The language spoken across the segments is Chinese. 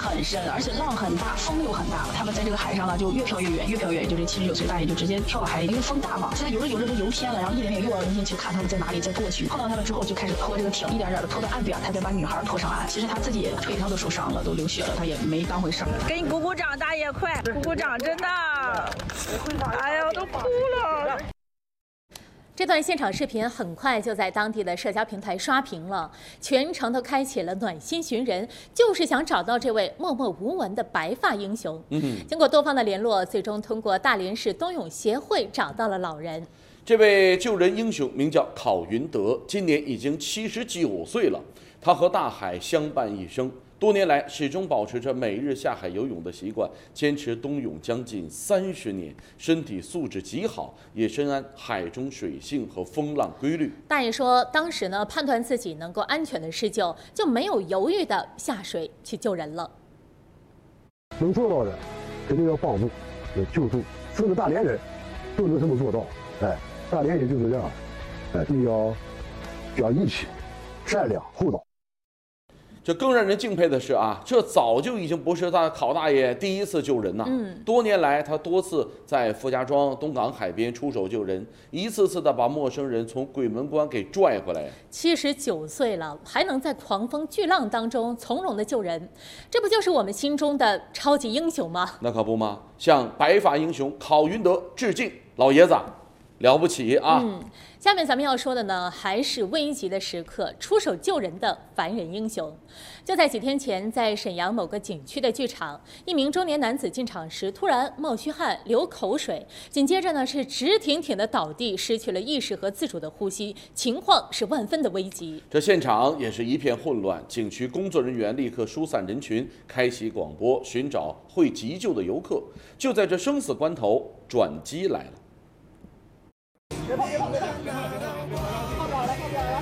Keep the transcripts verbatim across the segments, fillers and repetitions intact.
很深，而且浪很大，风又很大。他们在这个海上呢，就越漂越远，越漂越远，就这七十九岁大爷就直接跳到海里，因为风大嘛。现在游着游着就游偏了，然后一点点诱导人心去看他们在哪里，再过去。碰到他们之后，就开始拖这个艇，一点点的拖到岸边，他再把女孩拖上岸。其实他自己腿上都受伤了，都流血了，他也没当回事儿。 给你鼓鼓掌，大爷快，鼓鼓掌，真的。哎呀，我都哭了。 这段现场视频很快就在当地的社交平台刷屏了，全程都开启了暖心寻人，就是想找到这位默默无闻的白发英雄。嗯，经过多方的联络，最终通过大连市冬泳协会找到了老人。 这位救人英雄名叫郝云德，今年已经七十九岁了。他和大海相伴一生，多年来始终保持着每日下海游泳的习惯，坚持冬泳将近三十年，身体素质极好，也深谙海中水性和风浪规律。 大爷说，当时呢判断自己能够安全的施救，就没有犹豫的下水去救人了。 能做到的，肯定要帮助，要救助，甚至大连人都能这么做到。哎，大连人就是这样，哎，一定要讲义气、善良、厚道。 这更让人敬佩的是啊，这早就已经不是大郝大爷第一次救人呐、嗯。多年来，他多次在傅家庄、东港海边出手救人，一次次的把陌生人从鬼门关给拽回来。 七十九岁了，还能在狂风巨浪当中从容的救人，这不就是我们心中的超级英雄吗？ 那可不吗？向白发英雄郝云德致敬，老爷子了不起啊！ 嗯，下面咱们要说的呢，还是危急的时刻出手救人的凡人英雄。就在几天前，在沈阳某个景区的剧场，一名中年男子进场时突然冒虚汗、流口水，紧接着呢是直挺挺的倒地，失去了意识和自主的呼吸，情况是万分的危急。 这现场也是一片混乱，景区工作人员立刻疏散人群，开启广播寻找会急救的游客。就在这生死关头，转机来了。 别跑，别跑，别跑！靠边了，靠边了！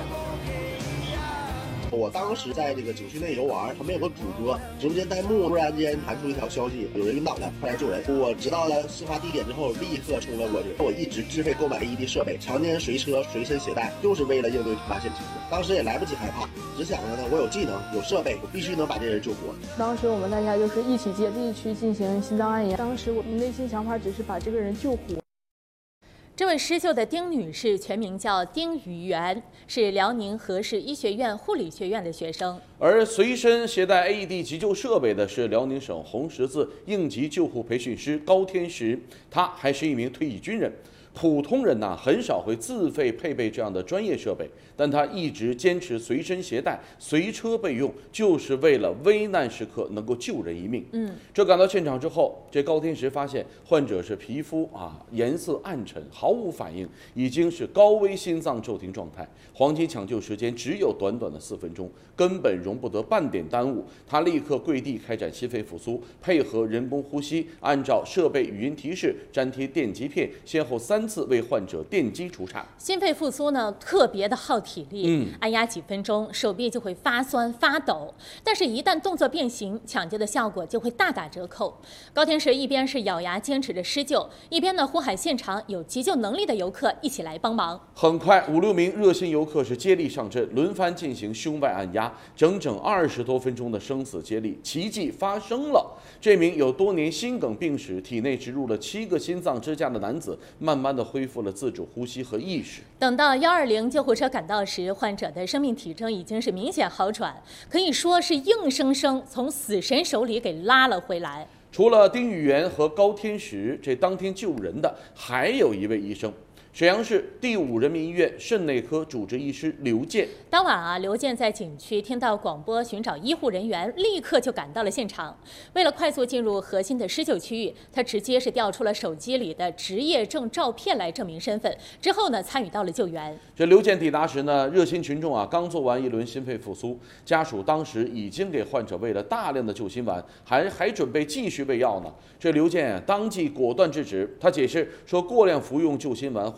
我当时在这个景区内游玩，旁边有个主播，直播间弹幕突然间弹出一条消息，有人晕倒了，快来救人！我知道了事发地点之后，立刻冲了过去。我一直自费购买 A E D 设备，常年随车随身携带，就是为了应对突发现情况。当时也来不及害怕，只想着呢，我有技能，有设备，我必须能把这人救活。 当时我们大家就是一起接力去进行心脏按压，当时我们内心想法只是把这个人救活。 这位施救的丁女士全名叫丁雨媛，是辽宁河市医学院护理学院的学生。 而随身携带 A E D 急救设备的是辽宁省红十字应急救护培训师高天石，他还是一名退役军人。普通人呐、啊，很少会自费配备这样的专业设备，但他一直坚持随身携带、随车备用，就是为了危难时刻能够救人一命。嗯，这赶到现场之后，这高天石发现患者是皮肤啊颜色暗沉，毫无反应，已经是高危心脏骤停状态，黄金抢救时间只有短短的四分钟，根本容不得半点耽误。他立刻跪地开展心肺复苏，配合人工呼吸，按照设备语音提示粘贴电极片，先后三次为患者电击除颤。 心肺复苏呢，特别的耗体力，嗯，按压几分钟，手臂就会发酸发抖。但是，一旦动作变形，抢救的效果就会大打折扣。高天石一边是咬牙坚持着施救，一边呢呼喊现场有急救能力的游客一起来帮忙。 很快，五六名热心游客是接力上阵，轮番进行胸外按压，整整二十多分钟的生死接力，奇迹发生了。这名有多年心梗病史、体内植入了七个心脏支架的男子，慢慢的恢复了自主呼吸和意识。 等到幺二零救护车赶到时，患者的生命体征已经是明显好转，可以说是硬生生从死神手里给拉了回来。 除了丁雨媛和高天石，这当天救人的还有一位医生。沈阳市第五人民医院肾内科主治医师刘健。 当晚啊，刘健在景区听到广播寻找医护人员，立刻就赶到了现场。为了快速进入核心的施救区域，他直接是调出了手机里的职业证照片来证明身份。之后呢，参与到了救援。 这刘健抵达时呢，热心群众啊刚做完一轮心肺复苏，家属当时已经给患者喂了大量的救心丸，还还准备继续喂药呢。这刘健当即果断制止，他解释说，过量服用救心丸会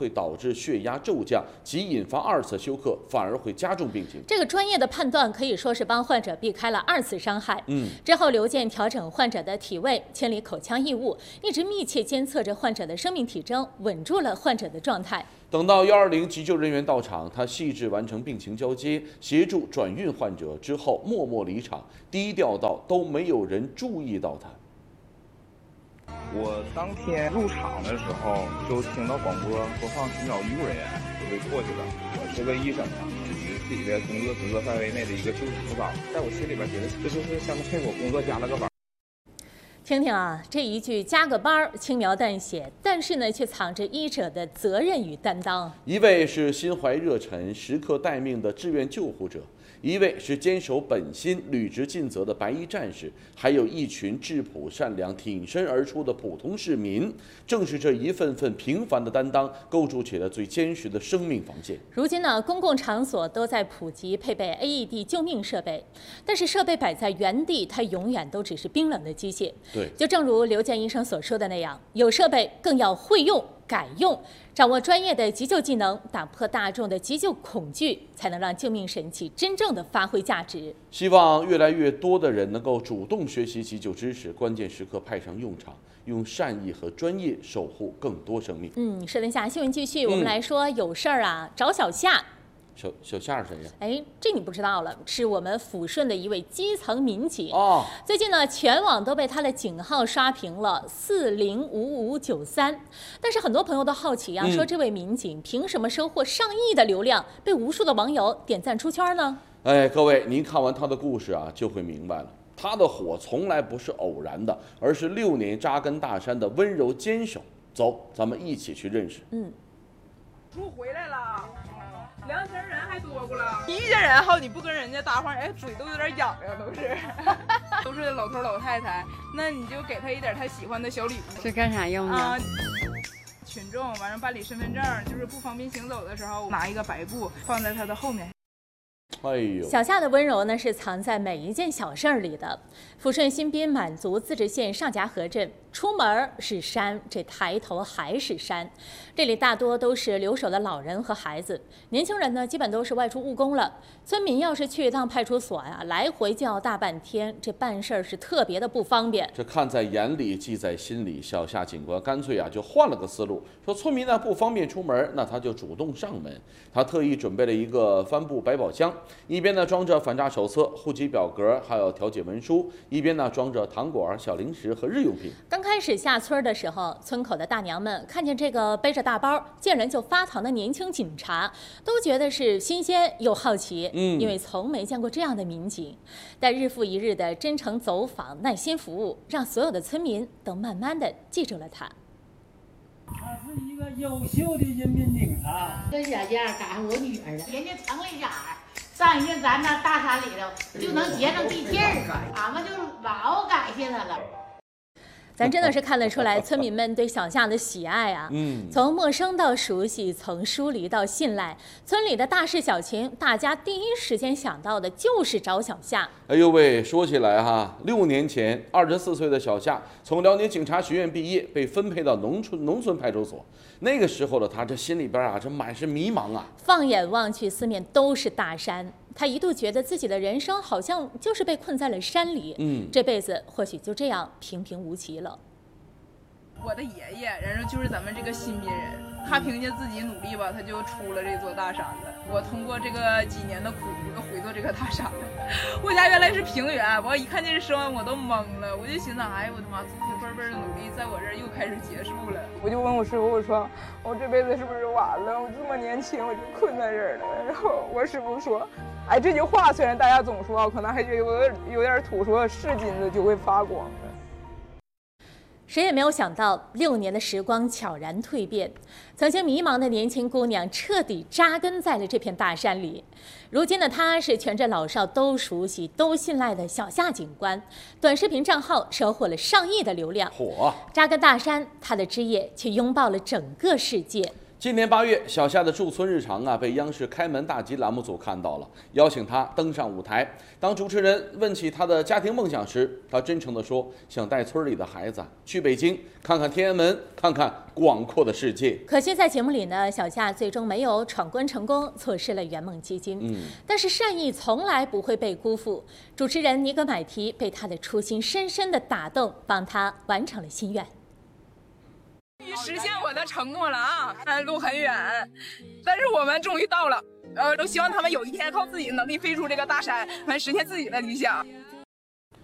导致血压骤降及引发二次休克，反而会加重病情。 这个专业的判断可以说是帮患者避开了二次伤害。 嗯， 之后刘健调整患者的体位，清理口腔异物，一直密切监测着患者的生命体征，稳住了患者的状态。 等到幺二零急救人员到场，他细致完成病情交接，协助转运患者之后默默离场，低调到都没有人注意到他。 我当天入场的时候就听到广播说放寻找医护人员，我就过去了。我是个医生啊，属于自己的工作职责范围内的一个救治辅导，在我心里边觉得这就是相当于我工作加了个班。 听听啊，这一句加个班儿，轻描淡写，但是呢，却藏着医者的责任与担当。 一位是心怀热忱、时刻待命的志愿救护者，一位是坚守本心、履职尽责的白衣战士，还有一群质朴善良、挺身而出的普通市民。正是这一份份平凡的担当，构筑起了最坚实的生命防线。 如今呢，公共场所都在普及配备 A E D 救命设备，但是设备摆在原地，它永远都只是冰冷的机械。 对， 就正如刘健医生所说的那样，有设备更要会用、敢用，掌握专业的急救技能，打破大众的急救恐惧，才能让救命神器真正的发挥价值。 希望越来越多的人能够主动学习急救知识，关键时刻派上用场，用善意和专业守护更多生命。 嗯，十分下新闻继续，我们来说有事儿啊，找小夏。 小小夏是谁呀？ 哎，这你不知道了，是我们抚顺的一位基层民警哦。 最近呢，全网都被他的警号刷屏了四零五五九三。但是很多朋友都好奇啊， 嗯、 说这位民警凭什么收获上亿的流量，被无数的网友点赞出圈呢？ 哎，各位，您看完他的故事啊，就会明白了。他的火从来不是偶然的，而是六年扎根大山的温柔坚守。走，咱们一起去认识。 嗯， 猪回来了。两千人还多过了，一家人好，你不跟人家搭话，哎，嘴都有点痒痒，都是，都是老头老太太，那你就给他一点他喜欢的小礼物。 是干啥用的？啊， 群众完了办理身份证，就是不方便行走的时候，拿一个白布放在他的后面。 哎呦， 小夏的温柔呢，是藏在每一件小事儿里的。抚顺新宾满族自治县上夹河镇，出门是山，这抬头还是山。这里大多都是留守的老人和孩子，年轻人呢，基本都是外出务工了。村民要是去一趟派出所呀，来回就要大半天，这办事儿是特别的不方便。 这看在眼里，记在心里。小夏警官干脆啊，就换了个思路，说村民呢不方便出门，那他就主动上门。他特意准备了一个帆布百宝箱。一边呢装着反诈手册、户籍表格，还有调解文书；一边呢装着糖果、小零食和日用品。 刚开始下村的时候，村口的大娘们看见这个背着大包、见人就发糖的年轻警察，都觉得是新鲜又好奇， 嗯， 因为从没见过这样的民警。但日复一日的真诚走访、耐心服务，让所有的村民都慢慢的记住了他。 他是一个优秀的人民警察。 这小件赶上我女儿了，人家城里眼儿。上人家咱那大山里头就能节省地气儿，俺们就老感谢他了。 咱真的是看得出来村民们对小夏的喜爱啊！ 嗯， 从陌生到熟悉，从疏离到信赖，村里的大事小情，大家第一时间想到的就是找小夏。 哎呦喂，说起来哈，六年前，二十四岁的小夏从辽宁警察学院毕业，被分配到农村农村派出所。那个时候的他，这心里边啊，这满是迷茫啊。 放眼望去，四面都是大山，他一度觉得自己的人生好像就是被困在了山里， 嗯， 这辈子或许就这样平平无奇了。 我的爷爷，然后就是咱们这个新宾人，他凭借自己努力吧，他就出了这座大山了。我通过这个几年的苦，又回到这个大山了。我家原来是平原，我一看这声音我都懵了，我就寻思，哎呀，我的妈，祖祖辈辈的努力在我这儿又开始结束了。 我就问我师傅，我说我这辈子是不是完了？我这么年轻，我就困在这儿了。然后我师傅说，哎，这句话虽然大家总说，可能还有有点土，说是金子就会发光的。 谁也没有想到，六年的时光悄然蜕变，曾经迷茫的年轻姑娘彻底扎根在了这片大山里。如今的她是全镇老少都熟悉、都信赖的小夏警官，短视频账号收获了上亿的流量。 火！ 扎根大山，她的枝叶却拥抱了整个世界。 今年八月，小夏的驻村日常啊被央视开门大吉栏目组看到了，邀请他登上舞台。当主持人问起他的家庭梦想时，他真诚地说：“想带村里的孩子去北京看看天安门，看看广阔的世界。” 可惜在节目里呢，小夏最终没有闯关成功，错失了圆梦基金。嗯，但是善意从来不会被辜负。主持人尼格买提被他的初心深深的打动，帮他完成了心愿。 终于实现我的承诺了啊！但路很远，但是我们终于到了。呃，都希望他们有一天靠自己的能力飞出这个大山，来实现自己的理想。